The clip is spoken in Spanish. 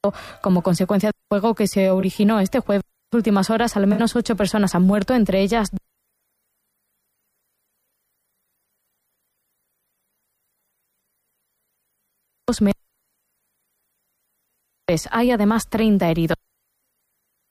como consecuencia del fuego que se originó este jueves. En las últimas horas, al menos 8 personas han muerto, entre ellas hay además 30 heridos.